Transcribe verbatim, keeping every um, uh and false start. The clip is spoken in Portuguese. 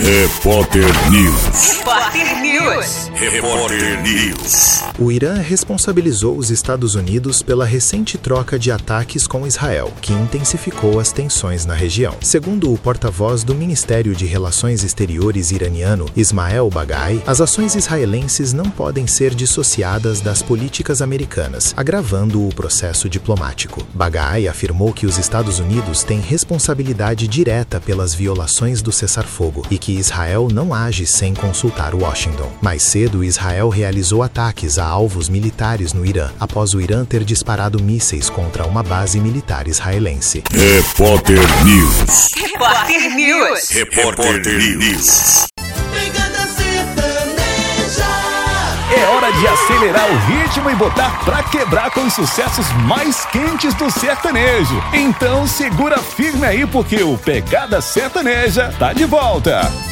Repórter News. Repórter News. Repórter News. O Irã responsabilizou os Estados Unidos pela recente troca de ataques com Israel, que intensificou as tensões na região. Segundo o porta-voz do Ministério de Relações Exteriores iraniano, Ismael Baghai, as ações israelenses não podem ser dissociadas das políticas americanas, agravando o processo diplomático. Baghai afirmou que os Estados Unidos têm responsabilidade direta pelas violações do cessar-fogo e que Israel não age sem consultar Washington. Mais cedo, Israel realizou ataques a alvos militares no Irã, após o Irã ter disparado mísseis contra uma base militar israelense. Repórter News. Repórter News. Repórter News. É hora de acelerar o ritmo e botar pra quebrar com os sucessos mais quentes do sertanejo. Então segura firme aí porque o Pegada Sertaneja tá de volta.